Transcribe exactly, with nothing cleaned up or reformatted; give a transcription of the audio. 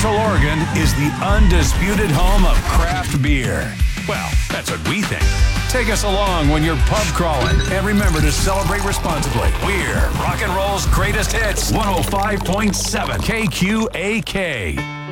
Central Oregon is the undisputed home of craft beer. Well, that's what we think. Take us along when you're pub crawling, and remember to celebrate responsibly. We're rock and roll's greatest hits, one oh five point seven K Q A K.